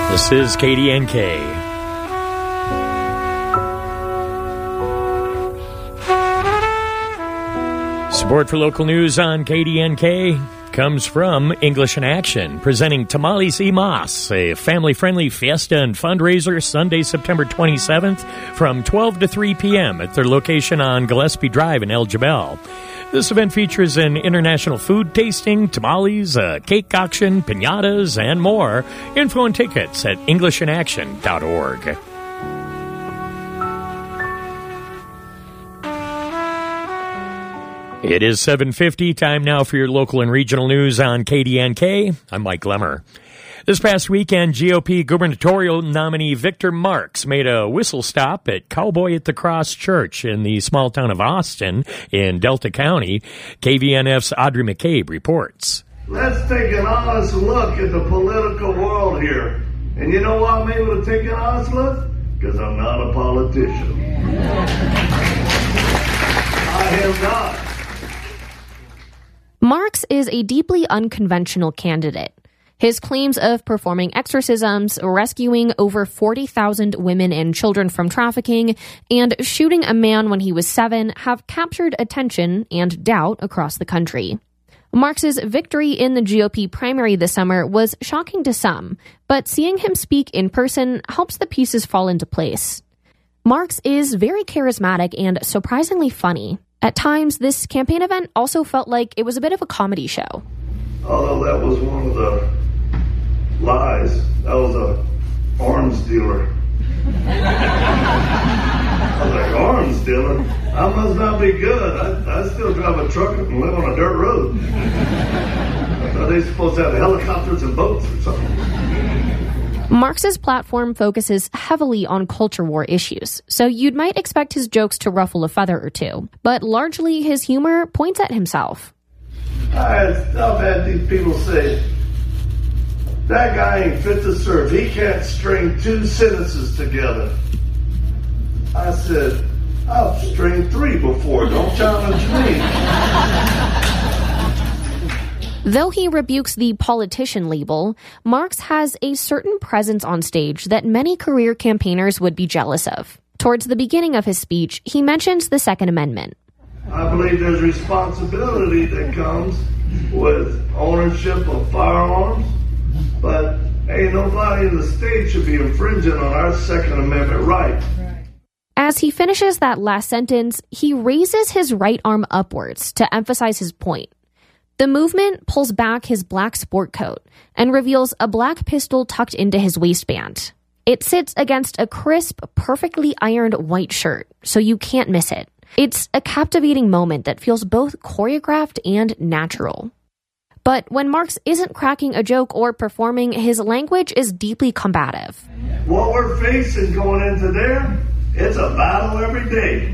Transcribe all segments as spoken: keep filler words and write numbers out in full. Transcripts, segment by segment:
This is K D N K. Support for local news on K D N K comes from English in Action, presenting Tamales y Mas, a family-friendly fiesta and fundraiser Sunday, September twenty-seventh from twelve to three p.m. at their location on Gillespie Drive in El Jebel. This event features an international food tasting, tamales, a cake auction, piñatas, and more. Info and tickets at english in action dot org. It is seven fifty, time now for your local and regional news on K D N K. I'm Mike Lemmer. This past weekend, G O P gubernatorial nominee Victor Marx made a whistle stop at Cowboy at the Cross Church in the small town of Austin in Delta County. K V N F's Audrey McCabe reports. Let's take an honest look at the political world here. And you know why I'm able to take an honest look? Because I'm not a politician. I am not. Marx is a deeply unconventional candidate. His claims of performing exorcisms, rescuing over forty thousand women and children from trafficking, and shooting a man when he was seven have captured attention and doubt across the country. Marx's victory in the G O P primary this summer was shocking to some, but seeing him speak in person helps the pieces fall into place. Marx is very charismatic and surprisingly funny. At times, this campaign event also felt like it was a bit of a comedy show. Although that was one of the lies. That was a arms dealer. I was like, arms dealer? I must not be good. I, I still drive a truck and live on a dirt road. Are they supposed to have helicopters and boats or something? Marx's platform focuses heavily on culture war issues, so you might expect his jokes to ruffle a feather or two. But largely, his humor points at himself. I, I've had these people say, that guy ain't fit to serve. He can't string two sentences together. I said, I've stringed three before. Don't challenge me. Though he rebukes the politician label, Marx has a certain presence on stage that many career campaigners would be jealous of. Towards the beginning of his speech, he mentions the Second Amendment. I believe there's responsibility that comes with ownership of firearms, but ain't nobody in the state should be infringing on our Second Amendment right. As he finishes that last sentence, he raises his right arm upwards to emphasize his point. The movement pulls back his black sport coat and reveals a black pistol tucked into his waistband. It sits against a crisp, perfectly ironed white shirt, so you can't miss it. It's a captivating moment that feels both choreographed and natural. But when Marx isn't cracking a joke or performing, his language is deeply combative. What we're facing going into there, it's a battle every day.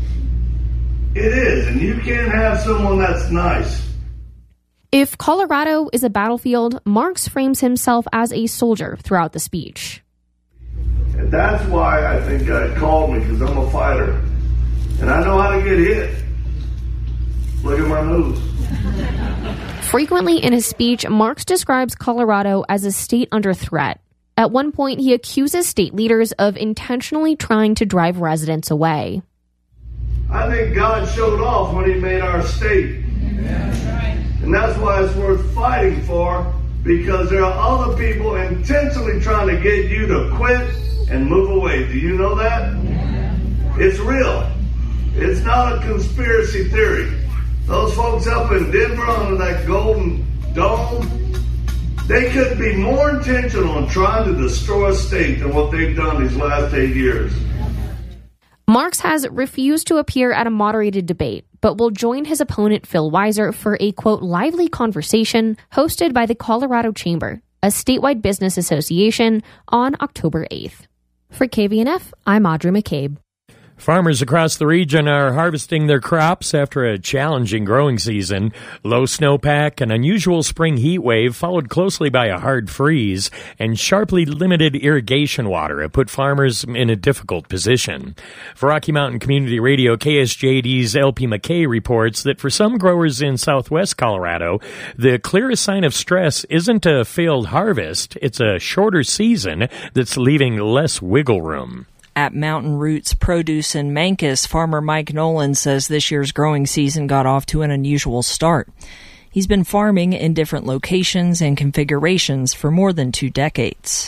It is, and you can't have someone that's nice. If Colorado is a battlefield, Marx frames himself as a soldier throughout the speech. And that's why I think God called me, because I'm a fighter. And I know how to get hit. Look at my nose. Frequently in his speech, Marx describes Colorado as a state under threat. At one point, he accuses state leaders of intentionally trying to drive residents away. I think God showed off when he made our state. Yeah, that's right. And that's why it's worth fighting for, because there are other people intentionally trying to get you to quit and move away. Do you know that? Yeah. It's real. It's not a conspiracy theory. Those folks up in Denver under that golden dome, they couldn't be more intentional in trying to destroy a state than what they've done these last eight years. Marx has refused to appear at a moderated debate, but will join his opponent Phil Weiser for a, quote, lively conversation hosted by the Colorado Chamber, a statewide business association, on October eighth. For K V N F, I'm Audrey McCabe. Farmers across the region are harvesting their crops after a challenging growing season. Low snowpack, an unusual spring heat wave followed closely by a hard freeze, and sharply limited irrigation water have put farmers in a difficult position. For Rocky Mountain Community Radio, K S J D's L P McKay reports that for some growers in southwest Colorado, the clearest sign of stress isn't a failed harvest, it's a shorter season that's leaving less wiggle room. At Mountain Roots Produce in Mancos, farmer Mike Nolan says this year's growing season got off to an unusual start. He's been farming in different locations and configurations for more than two decades.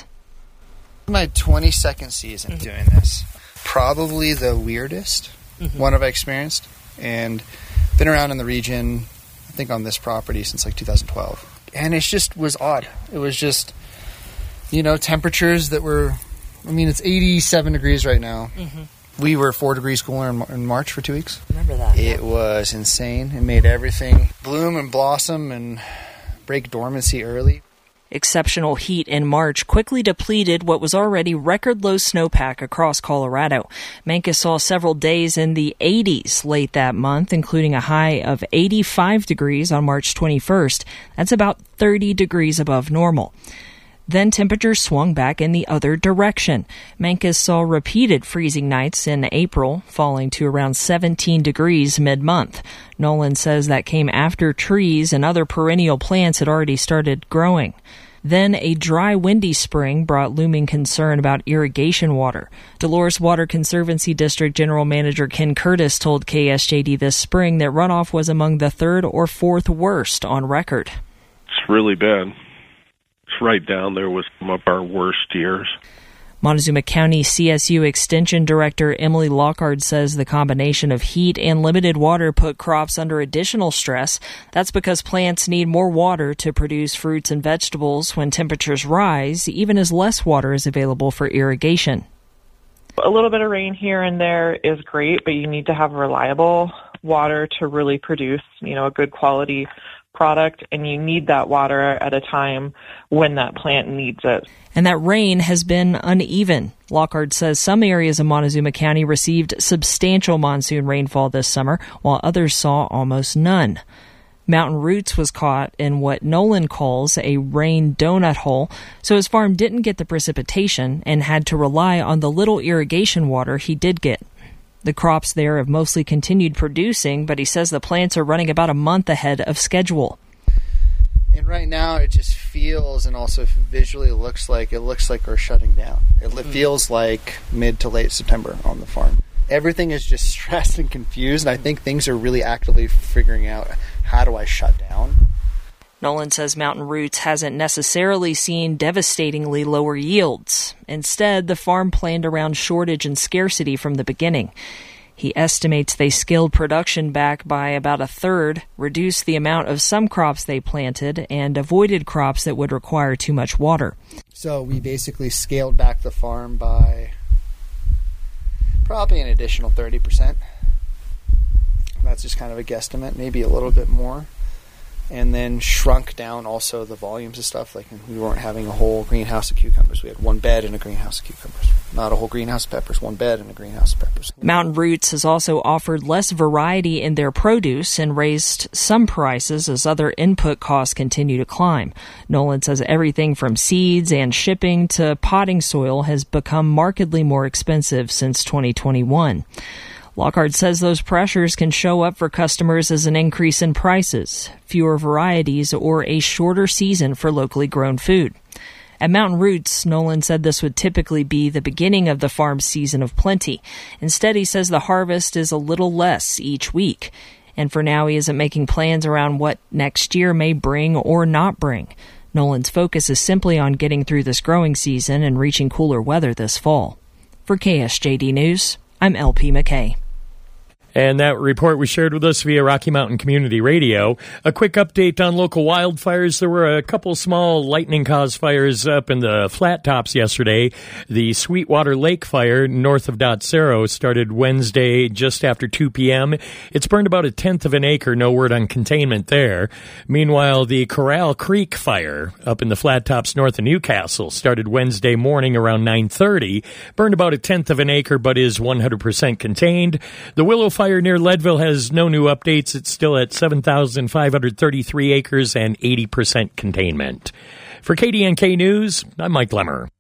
My twenty-second season mm-hmm. doing this. Probably the weirdest mm-hmm. one I've experienced. And been around in the region, I think on this property since like two thousand twelve. And it just was odd. It was just, you know, temperatures that were... I mean, it's eighty-seven degrees right now. Mm-hmm. We were four degrees cooler in, in March for two weeks. Remember that? It was insane. It made everything bloom and blossom and break dormancy early. Exceptional heat in March quickly depleted what was already record low snowpack across Colorado. Mancos saw several days in the eighties late that month, including a high of eighty-five degrees on March twenty-first. That's about thirty degrees above normal. Then temperatures swung back in the other direction. Mancos saw repeated freezing nights in April, falling to around seventeen degrees mid-month. Nolan says that came after trees and other perennial plants had already started growing. Then a dry, windy spring brought looming concern about irrigation water. Dolores Water Conservancy District General Manager Ken Curtis told K S J D this spring that runoff was among the third or fourth worst on record. It's really bad. It's right down there with some of our worst years. Montezuma County C S U Extension Director Emily Lockard says the combination of heat and limited water put crops under additional stress. That's because plants need more water to produce fruits and vegetables when temperatures rise, even as less water is available for irrigation. A little bit of rain here and there is great, but you need to have reliable water to really produce, you know, a good quality product, and you need that water at a time when that plant needs it. And that rain has been uneven. Lockard says some areas of Montezuma County received substantial monsoon rainfall this summer, while others saw almost none. Mountain Roots was caught in what Nolan calls a rain donut hole, so his farm didn't get the precipitation and had to rely on the little irrigation water he did get. The crops there have mostly continued producing, but he says the plants are running about a month ahead of schedule. And right now it just feels, and also visually looks like, it looks like we're shutting down. It mm. feels like mid to late September on the farm. Everything is just stressed and confused, and I think things are really actively figuring out, how do I shut down? Nolan says Mountain Roots hasn't necessarily seen devastatingly lower yields. Instead, the farm planned around shortage and scarcity from the beginning. He estimates they scaled production back by about a third, reduced the amount of some crops they planted, and avoided crops that would require too much water. So we basically scaled back the farm by probably an additional thirty percent. That's just kind of a guesstimate, maybe a little bit more. And then shrunk down also the volumes of stuff. Like we weren't having a whole greenhouse of cucumbers. We had one bed in a greenhouse of cucumbers. Not a whole greenhouse of peppers, one bed in a greenhouse of peppers. Mountain Roots has also offered less variety in their produce and raised some prices as other input costs continue to climb. Nolan says everything from seeds and shipping to potting soil has become markedly more expensive since twenty twenty-one. Lockhart says those pressures can show up for customers as an increase in prices, fewer varieties, or a shorter season for locally grown food. At Mountain Roots, Nolan said this would typically be the beginning of the farm's season of plenty. Instead, he says the harvest is a little less each week. And for now, he isn't making plans around what next year may bring or not bring. Nolan's focus is simply on getting through this growing season and reaching cooler weather this fall. For K S J D News, I'm L P McKay. And that report was shared with us via Rocky Mountain Community Radio. A quick update on local wildfires. There were a couple small lightning-caused fires up in the Flat Tops yesterday. The Sweetwater Lake fire north of Dot Cerro started Wednesday just after two p.m. It's burned about a tenth of an acre. No word on containment there. Meanwhile, the Corral Creek fire up in the Flat Tops north of Newcastle started Wednesday morning around nine thirty. Burned about a tenth of an acre, but is one hundred percent contained. The Willow fire near Leadville has no new updates. It's still at seven thousand five hundred thirty-three acres and eighty percent containment. For K D N K News, I'm Mike Lemmer.